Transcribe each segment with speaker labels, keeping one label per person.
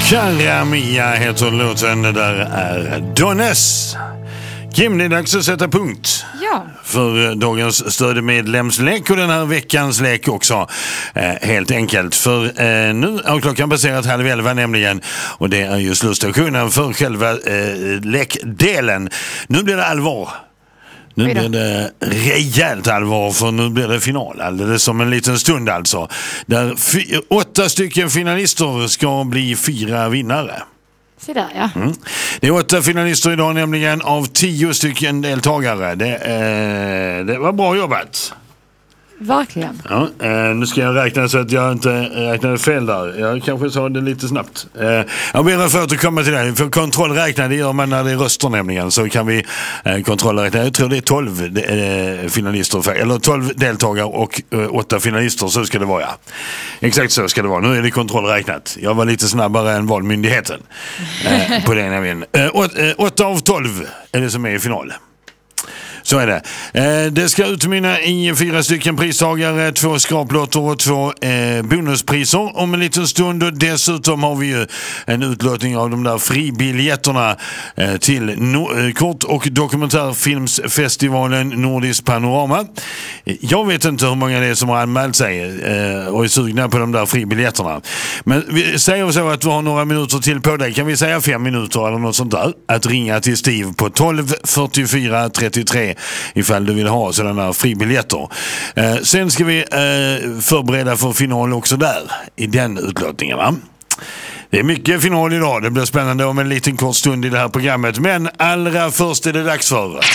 Speaker 1: Cara Mia heter låten, där är Donnes. Kim, det är dags att sätta punkt för dagens stödmedlemslek och den här veckans lek också. Helt enkelt, för nu har klockan passerat 10:30 nämligen, och det är ju slutstationen för själva lekdelen. Nu blir det allvar. Nu blir det rejält allvar, för nu blir det final alldeles som en liten stund alltså. Där 8 stycken finalister ska bli 4 vinnare.
Speaker 2: Så där, ja.
Speaker 1: Det är 8 finalister idag nämligen av 10 stycken deltagare. Det var bra jobbat.
Speaker 2: Verkligen.
Speaker 1: Ja, nu ska jag räkna så att jag inte räknade fel där. Jag kanske sa det lite snabbt. Jag ber att få återkomma till det. För kontrollräkna, det gör man när det är röster nämligen. Så kan vi kontrollräkna. Jag tror det är 12 finalister, eller 12 deltagare och 8 finalister. Så ska det vara, ja. Exakt så ska det vara. Nu är det kontrollräknat. Jag var lite snabbare än valmyndigheten på det nämligen. 8 av 12 är det som är i final. Så är det. Det ska utmynna i 4 stycken pristagare, 2 skraplotter och 2 bonuspriser om en liten stund. Och dessutom har vi ju en utlåtning av de där fribiljetterna till kort- och dokumentärfilmsfestivalen Nordisk Panorama. Jag vet inte hur många det är som har anmält sig och är sugna på de där fribiljetterna. Men vi säger så att vi har några minuter till på dig. Kan vi säga 5 minuter eller något sånt där? Att ringa till Steve på 12 44 33 ifall du vill ha sådana fribiljetter. Sen ska vi förbereda för final också där i den utlåtningen, va? Det är mycket final idag. Det blir spännande om en liten kort stund i det här programmet. Men allra först är det dags för 1,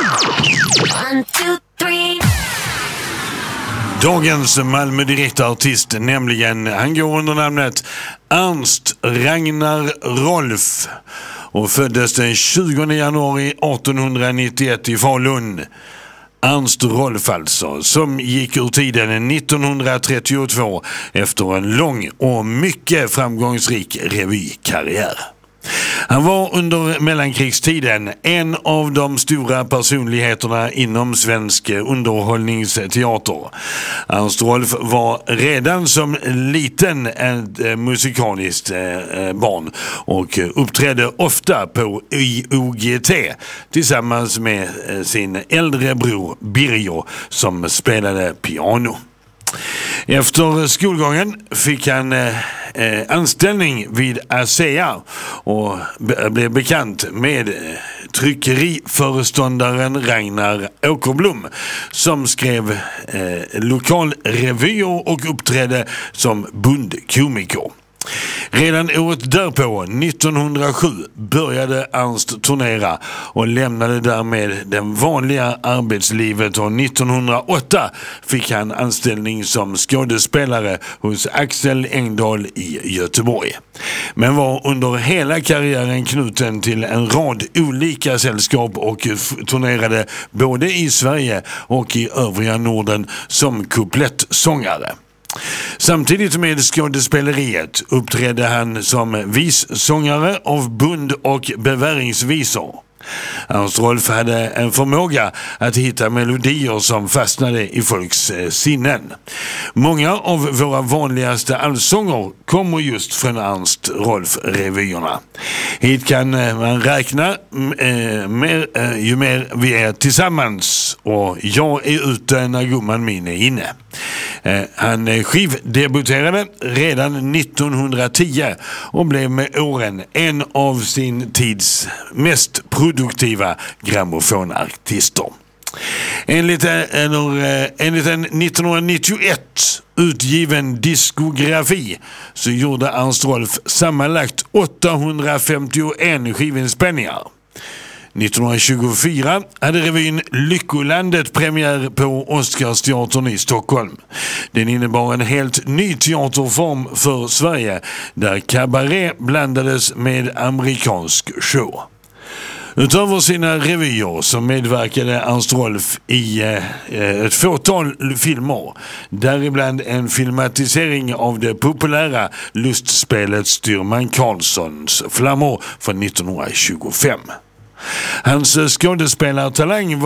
Speaker 1: 2, 3. Dagens Malmö direktartist, nämligen, han går under namnet Ernst Ragnar Rolf och föddes den 20 januari 1891 i Falun. Ernst Rolf alltså, som gick ur tiden 1932 efter en lång och mycket framgångsrik revykarriär. Han var under mellankrigstiden en av de stora personligheterna inom svensk underhållningsteater. Ernst Rolf var redan som liten ett musikaliskt barn och uppträdde ofta på IOGT tillsammans med sin äldre bror Birger som spelade piano. Efter skolgången fick han anställning vid ASEA och blev bekant med tryckeriföreståndaren Ragnar Åkerblom, som skrev lokalrevyer och uppträdde som bundkomiker. Redan året därpå, 1907, började Ernst turnera och lämnade därmed den vanliga arbetslivet, och 1908 fick han anställning som skådespelare hos Axel Engdahl i Göteborg. Men var under hela karriären knuten till en rad olika sällskap och turnerade både i Sverige och i övriga Norden som kuplettsångare. Samtidigt med skådespeleriet uppträdde han som vissångare av bund- och beväringsvisor. Ernst Rolf hade en förmåga att hitta melodier som fastnade i folks sinnen. Många av våra vanligaste allsånger kommer just från Ernst Rolf-revyerna. Hit kan man räkna ju mer vi är tillsammans, och jag är ute när gumman min är inne. Han skivdebuterade redan 1910 och blev med åren en av sin tids mest produktiva grammofonartister. Enligt en 1991 utgiven diskografi så gjorde Ernst Rolf sammanlagt 851 skivinspelningar. 1924 hade revyn Lyckolandet premiär på Oscarsteatern i Stockholm. Den innebar en helt ny teaterform för Sverige, där kabaré blandades med amerikansk show. Utöver sina revyer så medverkade Ernst Rolf i ett fåtal filmer, däribland en filmatisering av det populära lustspelet Styrman Karlssons flammor från 1925. Hans skådespelartalang var